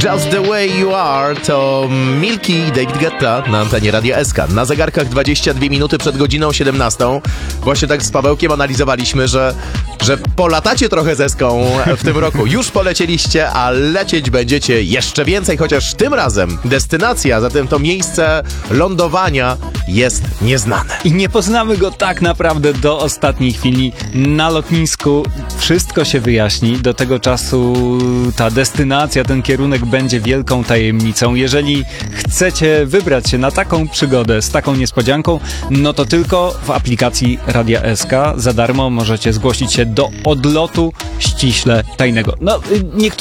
Just the way you are to Milky i David Guetta na antenie Radia SK. Na zegarkach 22 minuty przed godziną 17. Właśnie tak z Pawełkiem analizowaliśmy, że polatacie trochę z Eską w tym roku. Już polecieliście, a lecieć będziecie jeszcze więcej, chociaż tym razem destynacja, zatem to miejsce lądowania jest nieznane. I nie poznamy go tak naprawdę do ostatniej chwili. Na lotnisku wszystko się wyjaśni. Do tego czasu ta destynacja, ten kierunek będzie wielką tajemnicą. Jeżeli chcecie wybrać się na taką przygodę z taką niespodzianką, no to tylko w aplikacji Radia SK za darmo możecie zgłosić się do odlotu ściśle tajnego. No, niektórzy